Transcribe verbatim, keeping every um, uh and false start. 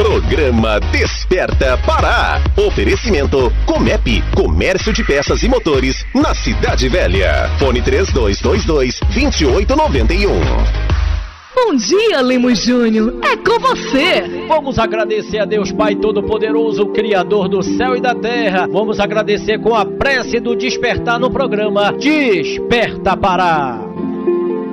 Programa Desperta Pará. Oferecimento Comep, Comércio de Peças e Motores, na Cidade Velha. Fone três dois dois dois, dois oito nove um. Bom dia, Lemos Júnior. É com você. Vamos agradecer a Deus Pai Todo-Poderoso, Criador do céu e da terra. Vamos agradecer com a prece do despertar no programa Desperta Pará.